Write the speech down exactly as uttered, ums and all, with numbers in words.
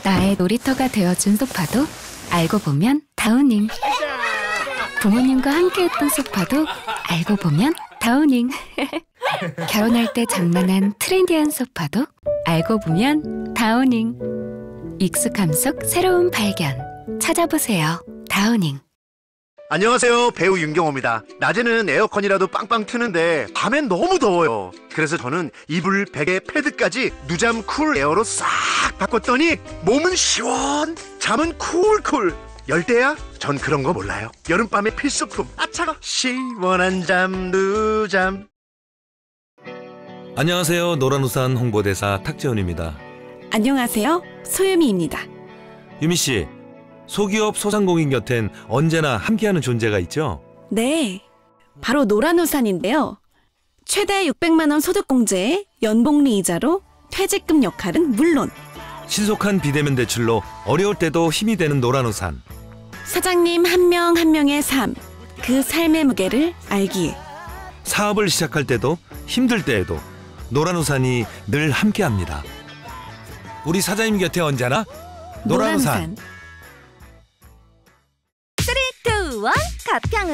나의 놀이터가 되어준 소파도 알고 보면 다우닝. 부모님과 함께했던 소파도 알고 보면 다우닝. 결혼할 때 장만한 트렌디한 소파도 알고 보면 다우닝. 익숙함 속 새로운 발견. 찾아보세요. 다우닝. 안녕하세요, 배우 윤경호입니다. 낮에는 에어컨이라도 빵빵 트는데 밤엔 너무 더워요. 그래서 저는 이불, 베개, 패드까지 누잠 쿨 에어로 싹 바꿨더니 몸은 시원, 잠은 쿨쿨. 열대야? 전 그런 거 몰라요. 여름밤의 필수품. 아 차가. 시원한 잠 누잠. 안녕하세요, 노란우산 홍보대사 탁재훈입니다. 안녕하세요, 소유미입니다. 유미씨, 소기업 소상공인 곁엔 언제나 함께하는 존재가 있죠? 네, 바로 노란우산인데요. 최대 육백만 원 소득공제에 연복리 이자로 퇴직금 역할은 물론 신속한 비대면 대출로 어려울 때도 힘이 되는 노란우산. 사장님 한 명 한 명의 삶, 그 삶의 무게를 알기에 사업을 시작할 때도 힘들 때에도 노란우산이 늘 함께합니다. 우리 사장님 곁에 언제나 노란우산. 노란우산. 쓰리, 투, 원, 가평